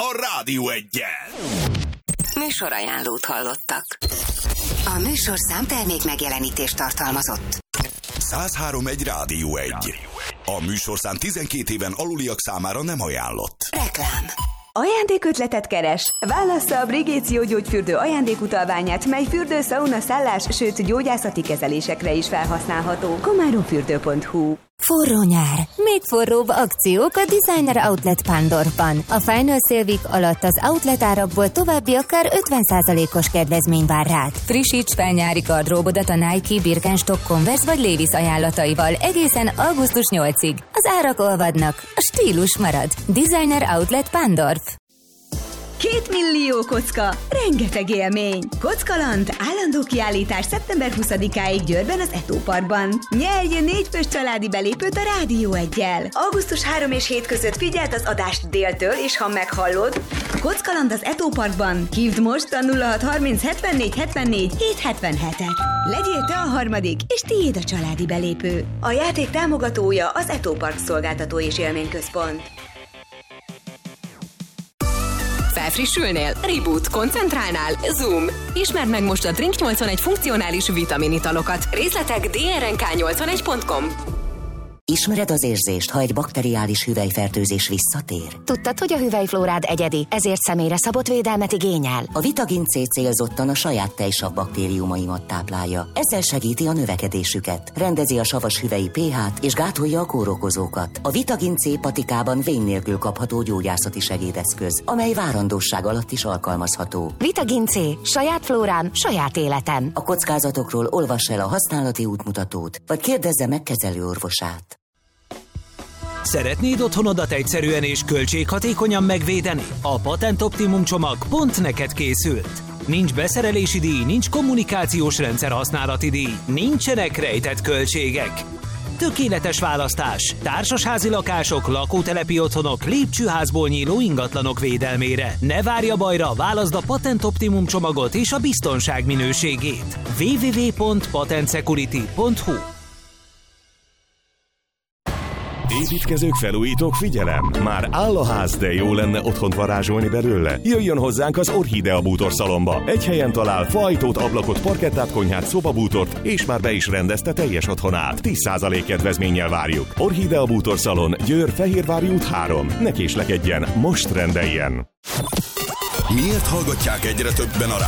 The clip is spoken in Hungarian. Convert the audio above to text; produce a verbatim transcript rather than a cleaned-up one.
a Rádió Egyen. Műsorajánlót hallottak. A műsorszám termék megjelenítést tartalmazott. száz három egy Rádió Egy. A műsorszám tizenkét éven aluliak számára nem ajánlott. Reklám. Ajándékötletet keres? Válassza a Brigéció gyógyfürdő ajándékutalványát, mely fürdő, szauna, szállás, sőt gyógyászati kezelésekre is felhasználható. komáromfürdő pont hu. Forró nyár. Még forróbb akciók a Designer Outlet Pándorfban. A Final Sale Week alatt az outlet árakból további akár ötven százalékos kedvezmény vár rád. Frissíts fel nyári gardróbodat a Nike, Birkenstock, Converse vagy Levi's ajánlataival egészen augusztus nyolcadikáig. Az árak olvadnak, a stílus marad. Designer Outlet Pándorf. Két millió kocka, rengeteg élmény. Kockaland, állandó kiállítás szeptember huszadikáig Győrben az Eto Parkban. Nyerj négy fős családi belépőt a Rádió Eggyel. augusztus harmadika és hét között figyeld az adást déltől, és ha meghallod, Kockaland az Eto Parkban. Hívd most a nulla hat harminc hetvennégy hetvennégy hétszázhetvenhetet. Legyél te a harmadik, és tiéd a családi belépő. A játék támogatója az Eto Park szolgáltató és élményközpont. Felfrissülnél? Reboot. Koncentrálnál? Zoom. Ismerd meg most a Drink nyolcvanegy funkcionális vitaminitalokat. Részletek dé er en ká nyolcvanegy pont com. Ismered az érzést, ha egy bakteriális hüvelyfertőzés visszatér? Tudtad, hogy a hüvelyflórád egyedi, ezért személyre szabott védelmet igényel? A Vitagin C célzottan a saját tejsav baktériumaimat táplálja. Ezzel segíti a növekedésüket, rendezi a savas hüvelyi pé hát és gátolja a kórokozókat. A Vitagin C patikában vén nélkül kapható gyógyászati segédeszköz, amely várandóság alatt is alkalmazható. Vitagin C. Saját flórám, saját életem. A kockázatokról olvass el a használati útmutatót, vagy kérdezze meg kezelőorvosát. Szeretnéd otthonodat egyszerűen és költséghatékonyan megvédeni? A Patent Optimum csomag pont neked készült. Nincs beszerelési díj, nincs kommunikációs rendszer használati díj, nincsenek rejtett költségek. Tökéletes választás. Társasházi lakások, lakótelepi otthonok, lépcsőházból nyíló ingatlanok védelmére. Ne várj a bajra, válaszd a Patent Optimum csomagot és a biztonság minőségét. double-u double-u double-u pont patent security pont hu. Építkezők, felújítók, figyelem! Már áll a ház, de jó lenne otthont varázsolni belőle? Jöjjön hozzánk az Orchidea Bútor szalomba. Egy helyen talál faajtót, ablakot, parkettát, konyhát, szobabútort, és már be is rendezte teljes otthonát. tíz százalék kedvezménnyel várjuk. Orchidea Bútor szalon, Győr, Fehérvári út három. Ne késlekedjen, most rendeljen! Miért hallgatják egyre többen a